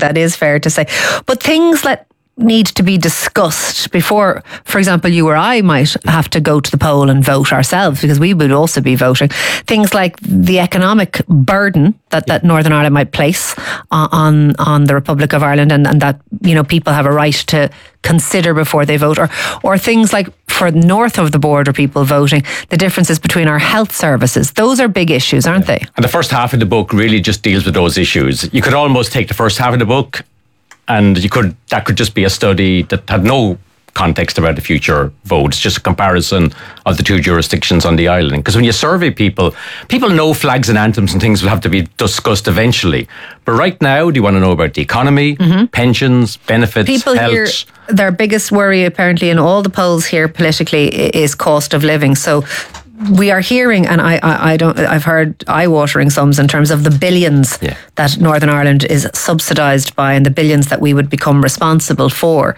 that is fair to say. But things that need to be discussed before, for example, you or I might have to go to the poll and vote ourselves, because we would also be voting. Things like the economic burden that Northern Ireland might place on the Republic of Ireland, and that, you know, people have a right to consider before they vote, or things like for north of the border people voting, the differences between our health services. Those are big issues, aren't they? And the first half of the book really just deals with those issues. You could almost take the first half of the book and that could just be a study that had no context about the future votes, just a comparison of the two jurisdictions on the island. Because when you survey people know flags and anthems and things will have to be discussed eventually. But right now, do you want to know about the economy, pensions, benefits, people health? Here, their biggest worry apparently in all the polls here politically is cost of living. So we are hearing, and I've heard eye-watering sums in terms of the billions that Northern Ireland is subsidised by, and the billions that we would become responsible for.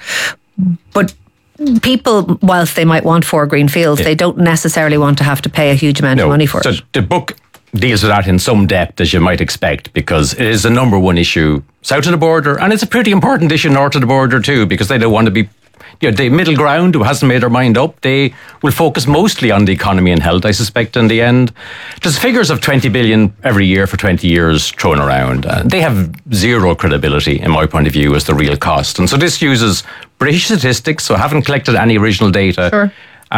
But people, whilst they might want 4 green fields, they don't necessarily want to have to pay a huge amount of money for it. So the book deals with that in some depth, as you might expect, because it is the number one issue south of the border, and it's a pretty important issue north of the border too, because they don't want to be, you know, the middle ground who hasn't made their mind up. They will focus mostly on the economy and health, I suspect, in the end. There's figures of 20 billion every year for 20 years thrown around. They have zero credibility, in my point of view, as the real cost. And so this uses British statistics, so I haven't collected any original data. Sure.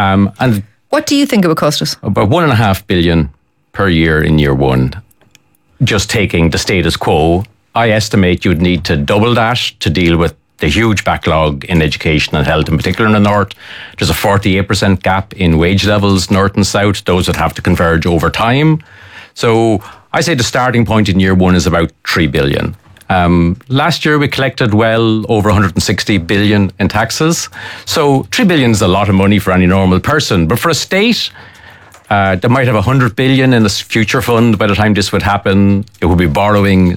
And what do you think it would cost us? About 1.5 billion per year in year one. Just taking the status quo, I estimate you'd need to double that to deal with the huge backlog in education and health, in particular in the north. There's a 48% gap in wage levels, north and south. Those would have to converge over time. So I say the starting point in year one is about 3 billion. Last year we collected well over 160 billion in taxes. So 3 billion is a lot of money for any normal person. But for a state that might have 100 billion in this future fund by the time this would happen, it would be borrowing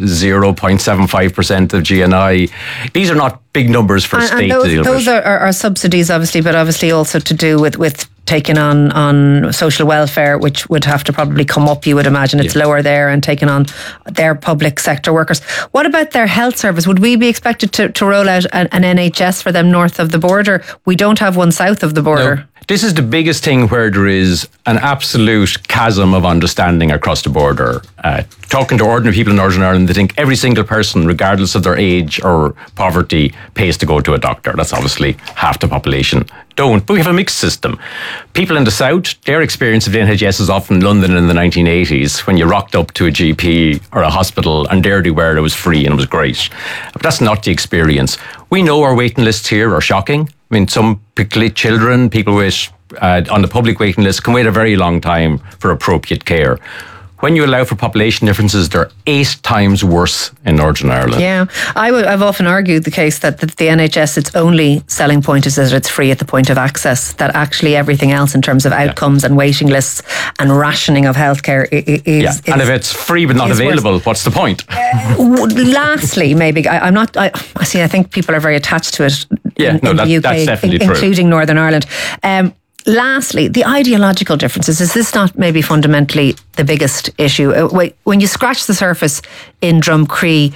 0.75% of GNI. These are not big numbers for a state to deal with. Those are subsidies, obviously, but obviously also to do with taking on social welfare, which would have to probably come up, you would imagine. It's lower there, and taking on their public sector workers. What about their health service? Would we be expected to roll out an NHS for them north of the border? We don't have one south of the border. No. This is the biggest thing where there is an absolute chasm of understanding across the border. Talking to ordinary people in Northern Ireland, they think every single person, regardless of their age or poverty, pays to go to a doctor. That's obviously half the population don't. But we have a mixed system. People in the south, their experience of the NHS is often London in the 1980s, when you rocked up to a GP or a hospital and there they were, it was free and it was great. But that's not the experience. We know our waiting lists here are shocking. I mean, some particularly children, people with on the public waiting list can wait a very long time for appropriate care. When you allow for population differences, they're 8 times worse in Northern Ireland. Yeah, I've often argued the case that the NHS, its only selling point is that it's free at the point of access, that actually everything else in terms of outcomes and waiting lists and rationing of healthcare is... And if it's free but not available, what's the point? Lastly, maybe, I think people are very attached to it in the UK, that's definitely including Northern Ireland. Lastly, the ideological differences. Is this not maybe fundamentally the biggest issue? When you scratch the surface in Drumcree,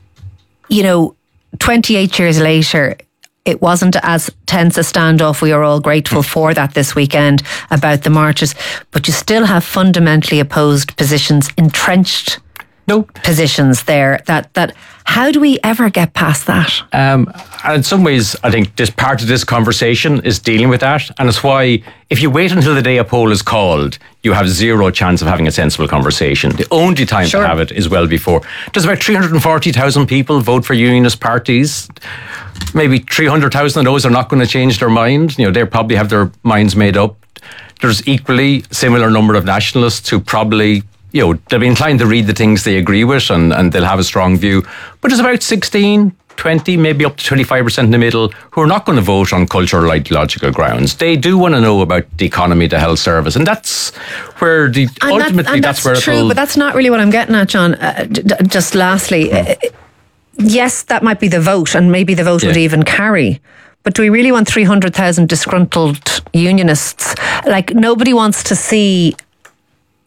28 years later, it wasn't as tense a standoff. We are all grateful for that this weekend about the marches. But you still have fundamentally opposed positions, entrenched positions there. That how do we ever get past that? And in some ways, I think this part of this conversation is dealing with that, and it's why if you wait until the day a poll is called, you have zero chance of having a sensible conversation. The only time to have it is well before. There's about 340,000 people vote for unionist parties. Maybe 300,000 of those are not going to change their mind. They probably have their minds made up. There's equally similar number of nationalists who probably, they'll be inclined to read the things they agree with and they'll have a strong view. But there's about 16, 20, maybe up to 25% in the middle who are not going to vote on cultural or ideological grounds. They do want to know about the economy, the health service. And that's where that's where true, but that's not really what I'm getting at, John. Just lastly, yes, that might be the vote, and maybe the vote would even carry. But do we really want 300,000 disgruntled unionists? Like, nobody wants to see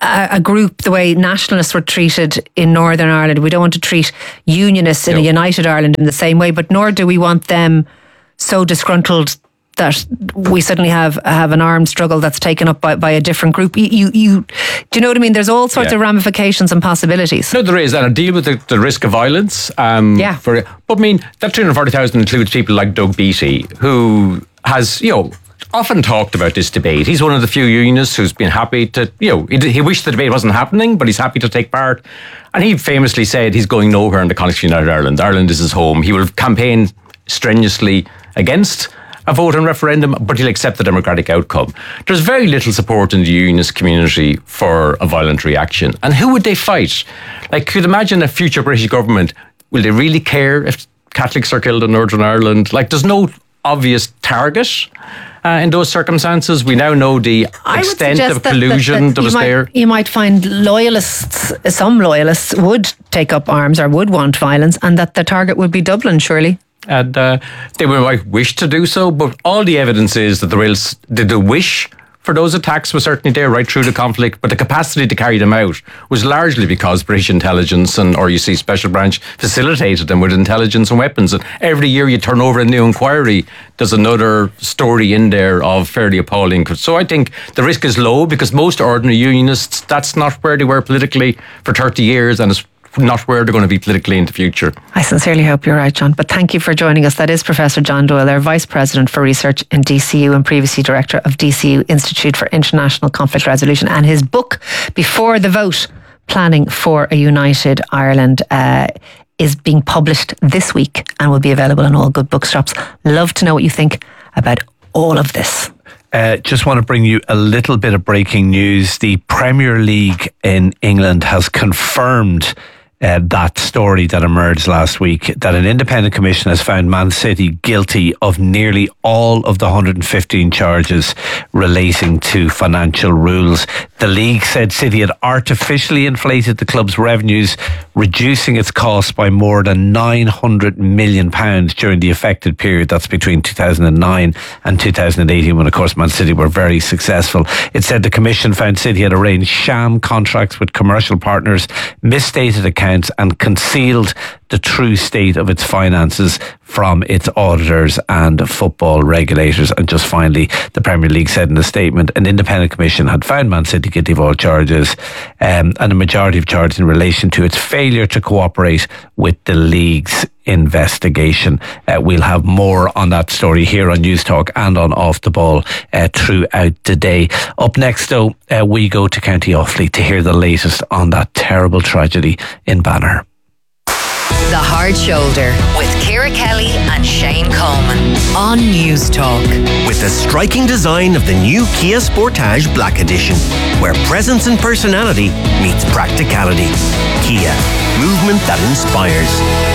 a group the way nationalists were treated in Northern Ireland. We don't want to treat unionists in a united Ireland in the same way, but nor do we want them so disgruntled that we suddenly have an armed struggle that's taken up by a different group. Do you know what I mean? There's all sorts of ramifications and possibilities. No, there is, and I deal with the risk of violence. But I mean, that 240,000 includes people like Doug Beattie, who has, often talked about this debate. He's one of the few unionists who's been happy to, he wished the debate wasn't happening, but he's happy to take part. And he famously said he's going nowhere in the context of United Ireland. Ireland is his home. He will campaign strenuously against a vote on referendum, but he'll accept the democratic outcome. There's very little support in the unionist community for a violent reaction. And who would they fight? Like, could imagine a future British government, will they really care if Catholics are killed in Northern Ireland? Like, there's no obvious target in those circumstances. We now know the extent of collusion that was there. You might find some loyalists would take up arms or would want violence, and that the target would be Dublin, surely. And they might wish to do so, but all the evidence is that the wish for those attacks was certainly there right through the conflict, but the capacity to carry them out was largely because British intelligence and RUC Special Branch facilitated them with intelligence and weapons. And every year you turn over a new inquiry, there's another story in there of fairly appalling. So I think the risk is low because most ordinary unionists, that's not where they were politically for 30 years, and it's not where they're going to be politically in the future. I sincerely hope you're right, John. But thank you for joining us. That is Professor John Doyle, our Vice President for Research in DCU and previously Director of DCU Institute for International Conflict Resolution. And his book, Before the Vote, Planning for a United Ireland, is being published this week and will be available in all good bookshops. Love to know what you think about all of this. Just want to bring you a little bit of breaking news. The Premier League in England has confirmed that story that emerged last week, that an independent commission has found Man City guilty of nearly all of the 115 charges relating to financial rules. The league said City had artificially inflated the club's revenues, reducing its costs by more than £900 million during the affected period. That's between 2009 and 2018, when of course Man City were very successful. It said the commission found City had arranged sham contracts with commercial partners, misstated accounts, and concealed the true state of its finances from its auditors and football regulators. And just finally, the Premier League said in a statement, an independent commission had found Man City guilty of all charges, and a majority of charges in relation to its failure to cooperate with the league's investigation. We'll have more on that story here on News Talk and on Off the Ball throughout the day. Up next, though, we go to County Offaly to hear the latest on that terrible tragedy in Banner. The Hard Shoulder with Ciara Kelly and Shane Coleman on News Talk. With the striking design of the new Kia Sportage Black Edition, where presence and personality meets practicality. Kia, movement that inspires.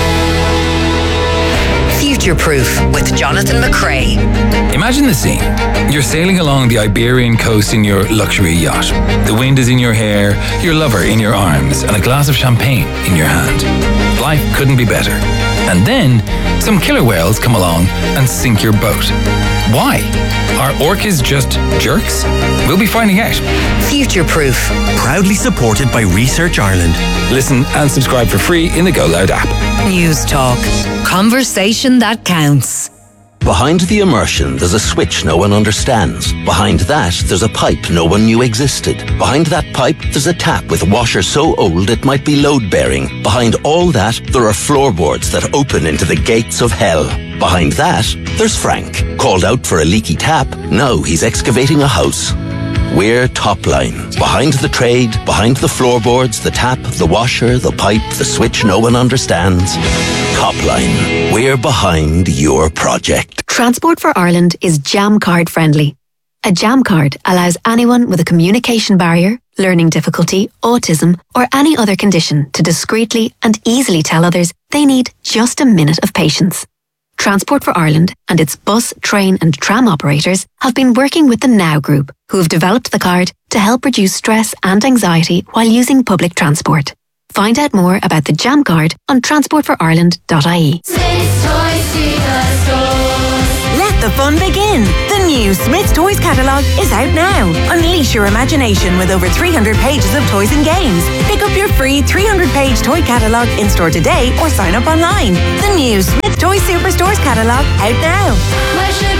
Future Proof with Jonathan McCrae. Imagine the scene. You're sailing along the Iberian coast in your luxury yacht. The wind is in your hair, your lover in your arms, and a glass of champagne in your hand. Life couldn't be better. And then some killer whales come along and sink your boat. Why? Are orcas just jerks? We'll be finding out. Future Proof. Proudly supported by Research Ireland. Listen and subscribe for free in the Go Loud app. News Talk. Conversation that counts. Behind the immersion, there's a switch no one understands. Behind that, there's a pipe no one knew existed. Behind that pipe, there's a tap with a washer so old it might be load-bearing. Behind all that, there are floorboards that open into the gates of hell. Behind that, there's Frank. Called out for a leaky tap, now he's excavating a house. We're Topline. Behind the trade, behind the floorboards, the tap, the washer, the pipe, the switch no one understands. Topline. We're behind your project. Transport for Ireland is Jam Card friendly. A Jam Card allows anyone with a communication barrier, learning difficulty, autism, or any other condition to discreetly and easily tell others they need just a minute of patience. Transport for Ireland and its bus, train and tram operators have been working with the Now Group, who have developed the card to help reduce stress and anxiety while using public transport. Find out more about the Jam Card on transportforireland.ie. Let the fun begin. The new Smyths Toys catalogue is out now. Unleash your imagination with over 300 pages of toys and games. Pick up your free 300-page toy catalogue in store today or sign up online. The new Smyths Toys Superstores catalogue out now.